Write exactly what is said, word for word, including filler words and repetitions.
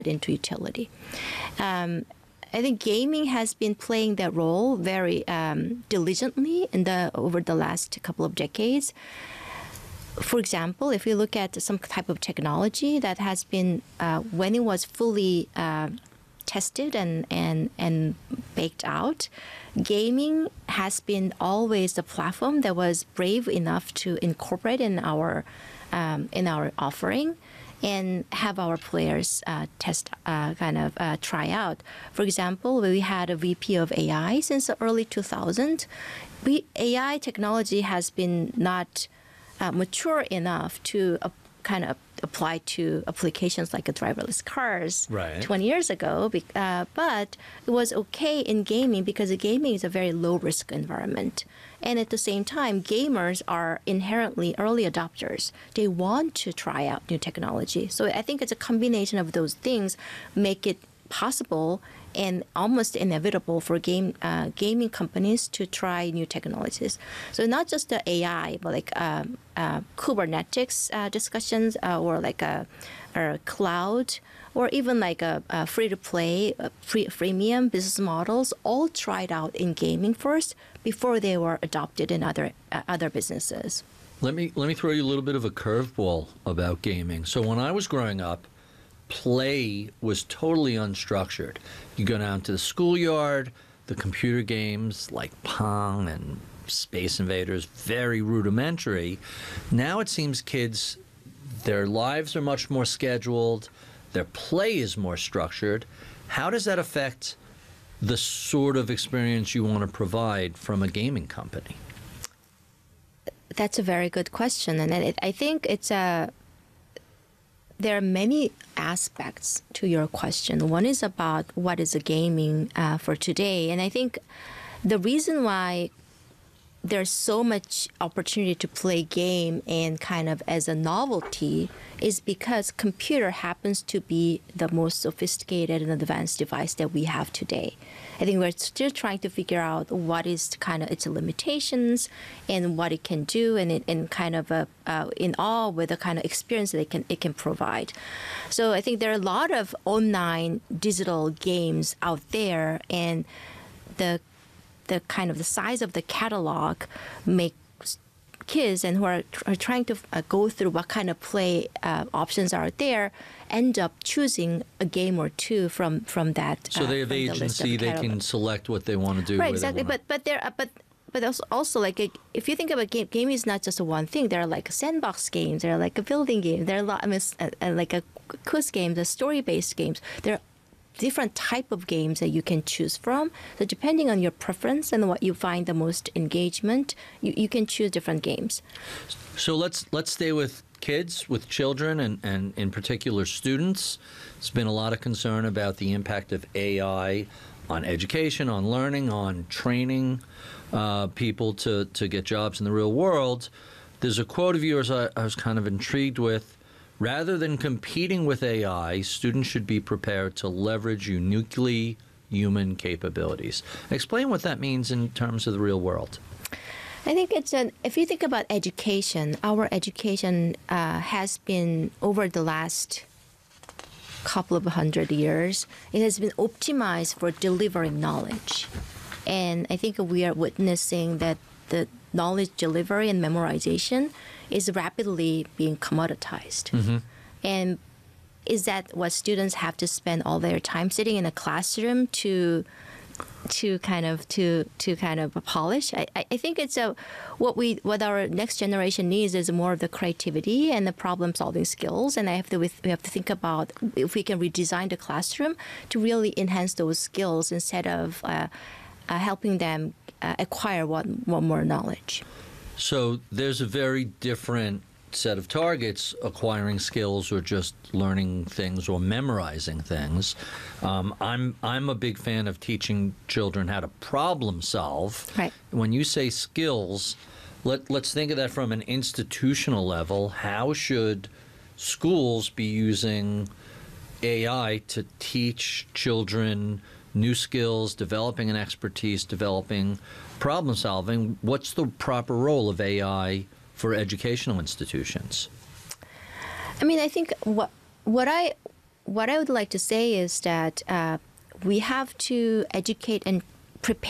into utility. Um, I think gaming has been playing that role very um, diligently in the over the last couple of decades. For example, if we look at some type of technology that has been, uh, when it was fully uh, tested and, and, and baked out, gaming has been always the platform that was brave enough to incorporate in our, um, in our offering and have our players uh, test, uh, kind of uh, try out. For example, we had a V P of A I since the early two thousands. We, A I technology has been not uh, mature enough to uh, kind of apply to applications like a driverless cars right. twenty years ago. Uh, but it was okay in gaming because the gaming is a very low risk environment. And at the same time, gamers are inherently early adopters. They want to try out new technology. So I think it's a combination of those things make it possible and almost inevitable for game uh, gaming companies to try new technologies. So not just the A I, but like um, uh, Kubernetes uh, discussions uh, or like a, or cloud, or even like a, a free-to-play, uh, free, freemium business models, all tried out in gaming first before they were adopted in other uh, other businesses. Let me let me throw you a little bit of a curveball about gaming. So when I was growing up, play was totally unstructured. You go down to the schoolyard, the computer games like Pong and Space Invaders, very rudimentary. Now it seems kids, their lives are much more scheduled, their play is more structured. How does that affect the sort of experience you want to provide from a gaming company? That's a very good question. And it, I think it's a there are many aspects to your question. One is about what is a gaming uh, for today. And I think the reason why there's so much opportunity to play game and kind of as a novelty is because computer happens to be the most sophisticated and advanced device that we have today. I think we're still trying to figure out what is kind of its limitations and what it can do, and it, and kind of a, uh, in awe with the kind of experience that it can it can provide. So I think there are a lot of online digital games out there, and the the kind of the size of the catalog make kids and who are, are trying to uh, go through what kind of play uh, options are there end up choosing a game or two from from that. So uh, they have agency; the they can select what they want to do. Right, exactly. But but there, uh, but but also, also like if you think about game, gaming is not just a one thing. There are like sandbox games. There are like a building game. There are a lot. I mean, uh, uh, like a quiz games, a story-based games. There are different type of games that you can choose from. So depending on your preference and what you find the most engagement, you, you can choose different games. So let's let's stay with kids, with children, and, and in particular students. There's been a lot of concern about the impact of A I on education, on learning, on training uh, people to, to get jobs in the real world. There's a quote of yours I, I was kind of intrigued with. Rather than competing with A I, students should be prepared to leverage uniquely human capabilities. Explain what that means in terms of the real world. I think it's an, if you think about education, our education uh, has been, over the last couple of hundred years, it has been optimized for delivering knowledge. And I think we are witnessing that the knowledge delivery and memorization is rapidly being commoditized. Mm-hmm. And is that what students have to spend all their time sitting in a classroom to to kind of to to kind of polish? I, I think it's a what we what our next generation needs is more of the creativity and the problem solving skills. And I have to we have to think about if we can redesign the classroom to really enhance those skills instead of uh, uh, helping them uh, acquire one, one more knowledge. So there's a very different set of targets, acquiring skills or just learning things or memorizing things. Um, I'm I'm a big fan of teaching children how to problem solve. Right. When you say skills, let, let's think of that from an institutional level. How should schools be using A I to teach children new skills, developing an expertise, developing problem solving? What's the proper role of A I for educational institutions? I mean, I think what what I what I would like to say is that uh, we have to educate and prepare